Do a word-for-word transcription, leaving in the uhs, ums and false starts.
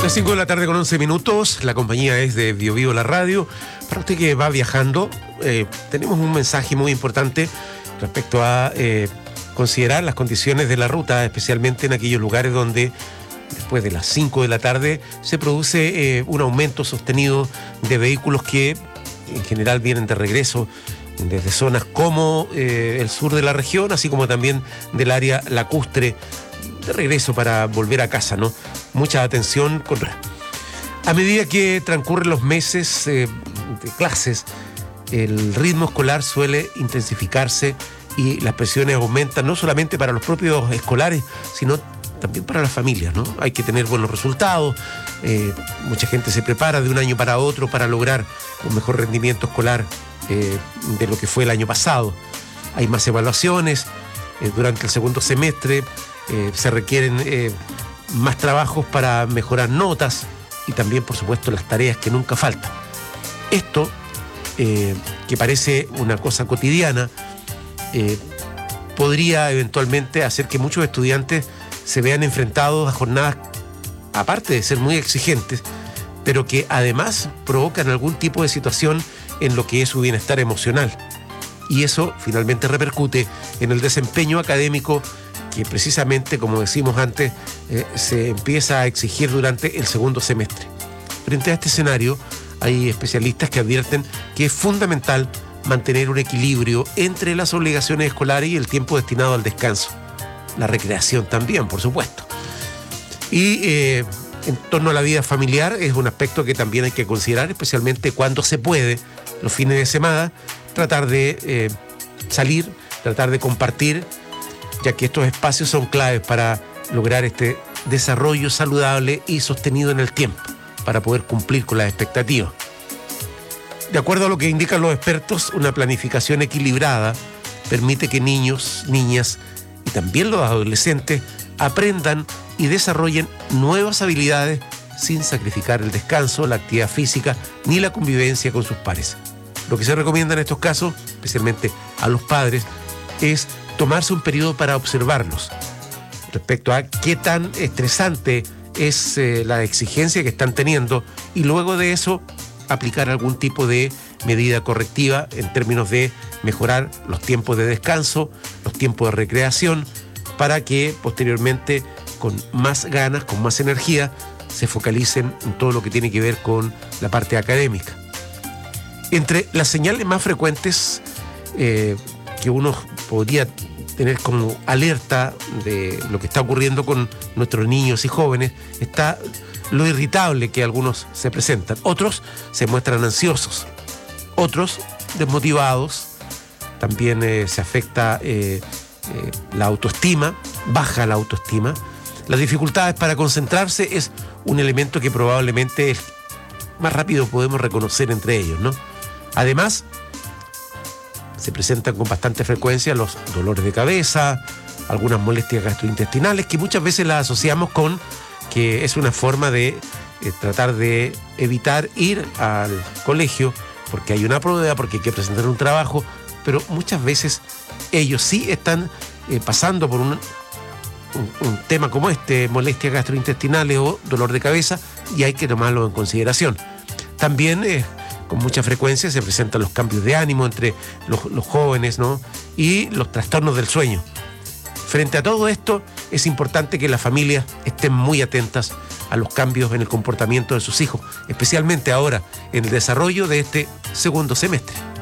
Las cinco de la tarde con once minutos, la compañía es de Bio Bio la radio. Para usted que va viajando, eh, tenemos un mensaje muy importante respecto a eh, considerar las condiciones de la ruta, especialmente en aquellos lugares donde después de las cinco de la tarde se produce eh, un aumento sostenido de vehículos que en general vienen de regreso desde zonas como eh, el sur de la región, así como también del área lacustre, de regreso para volver a casa, ¿no? Mucha atención con... A medida que transcurren los meses eh, de clases, el ritmo escolar suele intensificarse y las presiones aumentan, no solamente para los propios escolares, sino también para las familias, ¿no? Hay que tener buenos resultados, eh, mucha gente se prepara de un año para otro para lograr un mejor rendimiento escolar eh, de lo que fue el año pasado. Hay más evaluaciones eh, durante el segundo semestre, eh, se requieren eh, más trabajos para mejorar notas y también, por supuesto, las tareas que nunca faltan. Esto, eh, que parece una cosa cotidiana, eh, podría eventualmente hacer que muchos estudiantes se vean enfrentados a jornadas, aparte de ser muy exigentes, pero que además provocan algún tipo de situación en lo que es su bienestar emocional. Y eso finalmente repercute en el desempeño académico que precisamente, como decimos antes, eh, se empieza a exigir durante el segundo semestre. Frente a este escenario, hay especialistas que advierten que es fundamental mantener un equilibrio entre las obligaciones escolares y el tiempo destinado al descanso. La recreación también, por supuesto. Y eh, en torno a la vida familiar es un aspecto que también hay que considerar, especialmente cuando se puede, los fines de semana, tratar de eh, salir, tratar de compartir, ya que estos espacios son claves para lograr este desarrollo saludable y sostenido en el tiempo, para poder cumplir con las expectativas. De acuerdo a lo que indican los expertos, una planificación equilibrada permite que niños, niñas y también los adolescentes aprendan y desarrollen nuevas habilidades sin sacrificar el descanso, la actividad física ni la convivencia con sus pares. Lo que se recomienda en estos casos, especialmente a los padres, es tomarse un periodo para observarlos respecto a qué tan estresante es eh, la exigencia que están teniendo y luego de eso aplicar algún tipo de medida correctiva en términos de mejorar los tiempos de descanso, los tiempos de recreación, para que posteriormente con más ganas, con más energía, se focalicen en todo lo que tiene que ver con la parte académica. Entre las señales más frecuentes eh, que uno podría tener como alerta de lo que está ocurriendo con nuestros niños y jóvenes está lo irritable que algunos se presentan. Otros se muestran ansiosos, otros desmotivados. También eh, se afecta eh, eh, la autoestima, baja la autoestima. Las dificultades para concentrarse es un elemento que probablemente es más rápido podemos reconocer entre ellos, ¿no? Además, se presentan con bastante frecuencia los dolores de cabeza, algunas molestias gastrointestinales que muchas veces las asociamos con que es una forma de eh, tratar de evitar ir al colegio porque hay una prueba, porque hay que presentar un trabajo, pero muchas veces ellos sí están eh, pasando por un, un, un tema como este, molestias gastrointestinales o dolor de cabeza, y hay que tomarlo en consideración. También eh, con mucha frecuencia se presentan los cambios de ánimo entre los, los jóvenes, ¿no? Y los trastornos del sueño. Frente a todo esto, es importante que las familias estén muy atentas a los cambios en el comportamiento de sus hijos, especialmente ahora en el desarrollo de este segundo semestre.